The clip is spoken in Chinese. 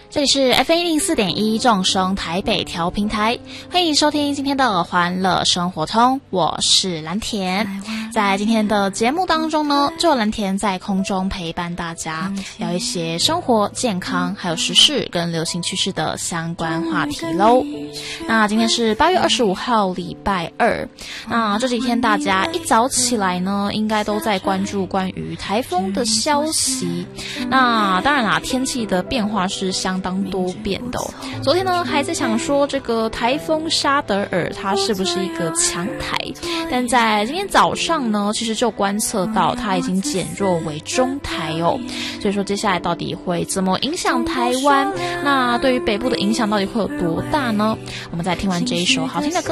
这里是 FM104.1 众生台北调频台，欢迎收听今天的欢乐生活通，我是蓝田。在今天的节目当中呢，就蓝田在空中陪伴大家，聊一些生活、健康还有时事跟流行趋势的相关话题咯。那今天是8月25号礼拜二，那这几天大家一早起来呢，应该都在关注关于台风的消息。那当然啦，天气的变化是相当多变的哦。昨天呢还在想说这个台风沙德尔它是不是一个强台，但在今天早上呢，其实就观测到它已经减弱为中台哦。所以说接下来到底会怎么影响台湾？那对于北部的影响到底会有多大呢？我们在听完这一首好听的歌